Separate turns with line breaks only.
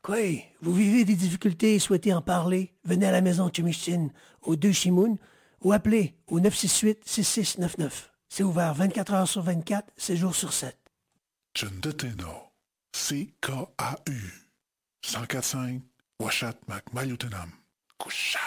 Quoi? Vous vivez des difficultés et souhaitez en parler? Venez à la maison Chimichine, au 2 Chimoun, ou appelez au 968-6699. C'est ouvert 24 heures sur 24, 7 jours sur 7.
Chundeteno, CKAU, 145, Washat Macmayutenam, Kusha.